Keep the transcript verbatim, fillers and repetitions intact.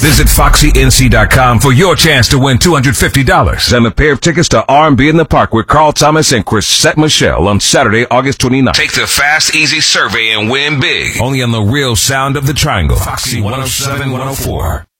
Visit Foxy N C dot com for your chance to win two hundred fifty dollars and a pair of tickets to R and B in the Park with Carl Thomas and Chrisette Michele on Saturday, August twenty-ninth. Take the Fast Easy survey and win big. Only on the real sound of the Triangle. Foxy one oh seven, one oh four.